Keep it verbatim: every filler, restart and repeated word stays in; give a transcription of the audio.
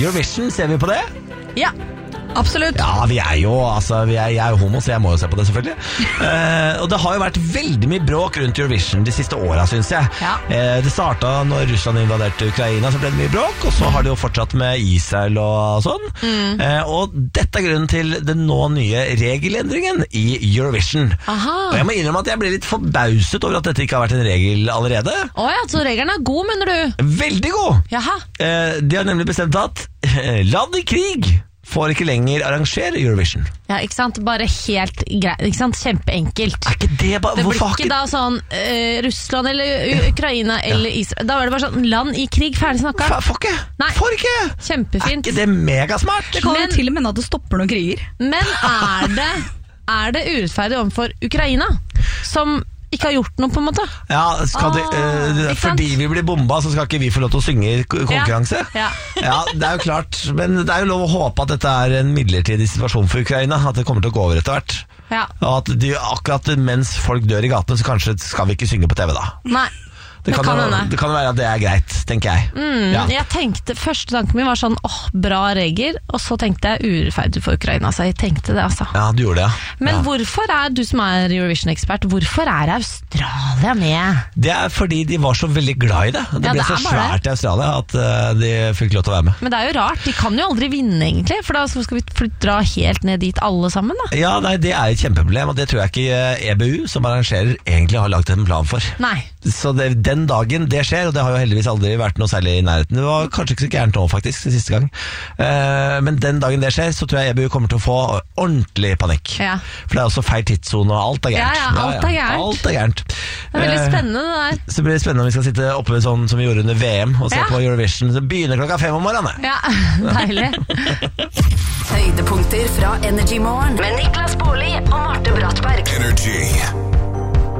Eurovision, ser vi på det? Ja, absolutt. Ja, vi er jo, altså, vi er, jeg er jo homo, så jeg må jo se på det selvfølgelig. uh, Og det har jo vært veldig mye bråk rundt Eurovision de siste årene, synes jeg. Ja. uh, Det startet når Russland invaderte Ukraina, så ble det mye bråk. Og så har det jo fortsatt med Israel og sånn. mm. uh, Og dette er grunnen til den nå nye regelendringen i Eurovision. Aha. Og jeg må innrømme at jeg ble litt forbauset over at dette ikke har vært en regel allerede. Åja, så regelen er god, mener du? Veldig god. Jaha. uh, De har nemlig bestemt at land i krig får ikke lenger arrangere Eurovision. Ja, ikke sant? Bare helt greit, ikke sant? Kjempeenkelt. Er ikke det bare... Det blir Hvorfor har ikke da sånn uh, Russland eller U- Ukraina eller Israel. Da var det bare sånn land i krig, ferdig snakka. Fa- Får ikke! Nei. Får ikke! Kjempefint. Er ikke det megasmart? Det kan Men- jo til og med at det stopper noen kriger. Men er det, er det urettferdig overfor Ukraina, som ikke har gjort noe, på en måte? Ja, skal de, Ah, eh, ikke sant? fordi vi blir bomba, så skal ikke vi få lov til å synge i k- konkurranse? Ja. Ja, det er jo klart. Men det er jo lov å håpe at dette er en midlertidig situasjon for Ukraina. At det kommer til å gå over etter hvert. Ja. Og at de, akkurat mens folk dør i gatene, så kanskje skal vi ikke synge på T V da. Nei. Det kan, kan jo, hende. det kan jo være at det er greit, tenker jeg. Mm, Ja. Jeg tenkte, Første tanken min var sånn, åh, bra regler. Og så tenkte jeg urettferdig for Ukraina. Så jeg tenkte det, altså. Ja, du gjorde det, ja. Men ja. hvorfor er du som er Eurovision-ekspert, hvorfor er Australia med? Det er fordi de var så veldig glad i det. Det Ja, ble det så er bare svært i Australia at uh, de fikk lov til å være med. Men det er jo rart, de kan jo aldri vinne egentlig. For da skal vi flyt- dra helt ned dit alle sammen da. Ja, nei, det er et kjempeproblem, og det tror jeg ikke E B U, som arrangerer, egentlig har lagt en plan for. Nei. Så det, den dagen det skjer, og det har jo heldigvis aldri vært noe særlig i nærheten. Det var kanskje ikke så gærent nå faktisk, det siste gang. Uh, men den dagen det skjer, så tror jeg E B U kommer til å få ordentlig panikk. Ja. For det er også feil tidszone, og alt er gærent. Ja, ja, alt er gærent. Alt er gærent. Det er veldig Eh, spennende det der. Så blir det spennende om vi skal sitte oppe sånn som vi gjorde under V M og se Ja. på Eurovision. Det begynner klokka fem om morgenen. Ja, deilig. Høydepunkter fra Energy Morgen med Niklas Baarli og